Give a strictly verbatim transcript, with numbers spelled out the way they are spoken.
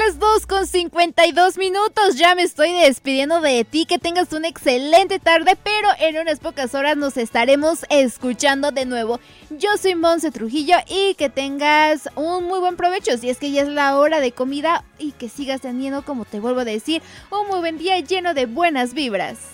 las dos con cincuenta y dos minutos. Ya me estoy despidiendo de ti. Que tengas una excelente tarde, pero en unas pocas horas nos estaremos escuchando de nuevo. Yo soy Monse Trujillo y que tengas un muy buen provecho si es que ya es la hora de comida y que sigas teniendo, como te vuelvo a decir, un muy buen día lleno de buenas vibras.